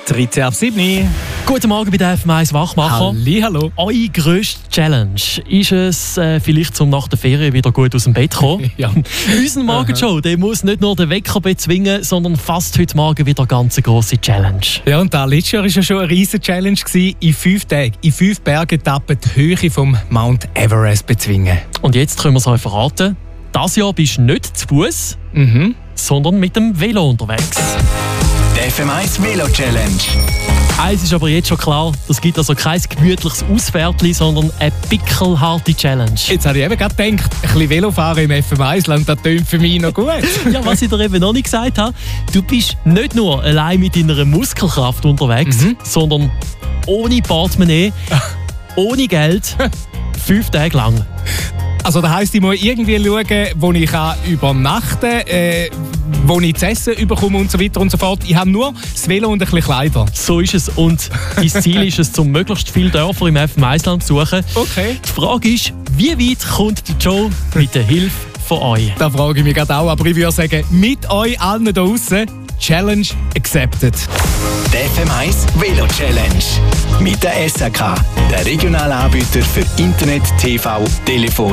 13:07. Guten Morgen bei der FM1 Wachmacher. Hallihallo. Eure grösste Challenge ist es, vielleicht zum nach der Ferien wieder gut aus dem Bett zu kommen? Ja. Unser Morgenshow, der muss nicht nur den Wecker bezwingen, sondern fast heute Morgen wieder eine ganz grosse Challenge. Ja, und da letztes Jahr war ja schon eine riesige Challenge. In 5 Tagen, in 5 Bergetappen die Höhe vom Mount Everest bezwingen. Und jetzt können wir es euch verraten. Dieses Jahr bist du nicht zu Fuß, sondern mit dem Velo unterwegs. Die FM1 Velo Challenge. Eins ist aber jetzt schon klar, das gibt also kein gemütliches Ausfährtli, sondern eine pickelharte Challenge. Jetzt habe ich eben gerade gedacht, ein bisschen Velofahren im FM1-Land, das tönt für mich noch gut. Ja, was ich dir eben noch nicht gesagt habe, du bist nicht nur allein mit deiner Muskelkraft unterwegs, sondern ohne Portemonnaie, ohne Geld, 5 Tage lang. Also das heisst, ich muss irgendwie schauen, wo ich übernachten kann, wo ich zu essen bekomme und so weiter und so fort. Ich habe nur das Velo und ein bisschen Kleider. So ist es. Und dein Ziel ist es, um möglichst viele Dörfer im FM1-Land zu besuchen. Okay. Die Frage ist, wie weit kommt der Joe mit der Hilfe von euch? Da frage ich mich gerade auch, aber ich würde sagen, mit euch allen da draussen, Challenge accepted. Die FM1 Velo Challenge. Mit der SAK, der regionalen Anbieter für Internet, TV, Telefon